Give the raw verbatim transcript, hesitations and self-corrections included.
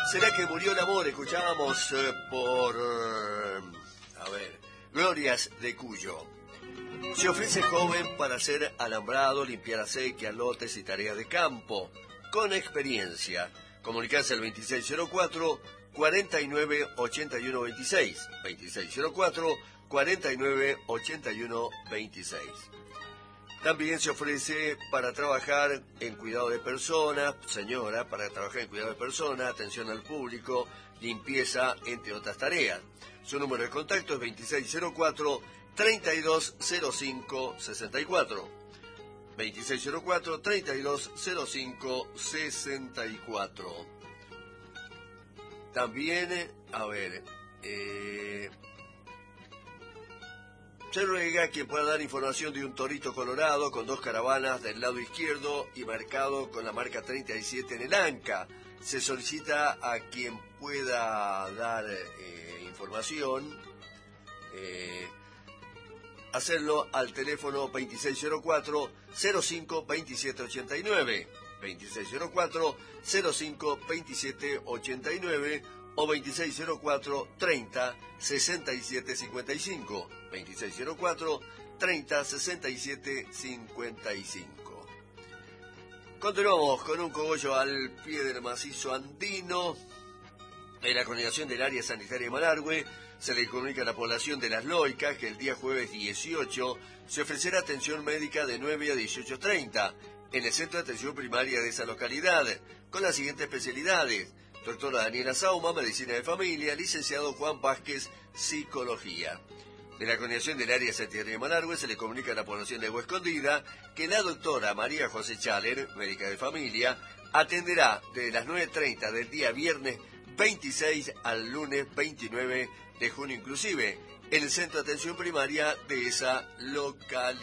¿Será que murió el amor? Escuchábamos eh, por... Eh, a ver... Glorias de Cuyo. Se ofrece joven para hacer alambrado, limpiar acequias, lotes y tareas de campo. Con experiencia. Comunicarse al veintiséis cero cuatro, cuarenta y nueve, ochenta y uno veintiséis. veintiséis cero cuatro, cuarenta y nueve, ochenta y uno veintiséis. También se ofrece para trabajar en cuidado de personas, señora, para trabajar en cuidado de personas, atención al público, limpieza, entre otras tareas. Su número de contacto es veintiséis cero cuatro, treinta y dos cero cinco, sesenta y cuatro. veintiséis cero cuatro, treinta y dos cero cinco, sesenta y cuatro. También, a ver, eh... se ruega a quien pueda dar información de un torito colorado con dos caravanas del lado izquierdo y marcado con la marca treinta y siete en el anca. Se solicita a quien pueda dar eh, información, eh, hacerlo al teléfono veintiséis cero cuatro, cero cinco, veintisiete ochenta y nueve, veintiséis cero cuatro, cero cinco, veintisiete ochenta y nueve o veintiséis cero cuatro, treinta, sesenta y siete cincuenta y cinco, veintiséis cero cuatro, treinta, sesenta y siete cincuenta y cinco. Continuamos con un cogollo al pie del macizo andino. En la coordinación del área sanitaria de Malargüe se le comunica a la población de Las Loicas que el día jueves dieciocho se ofrecerá atención médica de nueve a dieciocho treinta en el centro de atención primaria de esa localidad, con las siguientes especialidades: doctora Daniela Sauma, medicina de familia; licenciado Juan Vázquez, psicología. De la coordinación del área sanitaria de Malargüe se le comunica a la población de Agua Escondida que la doctora María José Chaler, médica de familia, atenderá desde las nueve treinta del día viernes veintiséis al lunes veintinueve de junio inclusive, en el centro de atención primaria de esa localidad.